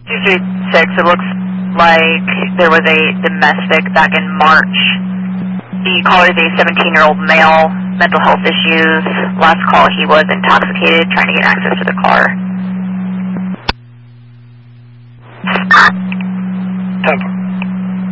236, it looks like there was a domestic back in March. The caller is a 17-year-old male, mental health issues. Last call he was intoxicated, trying to get access to the car.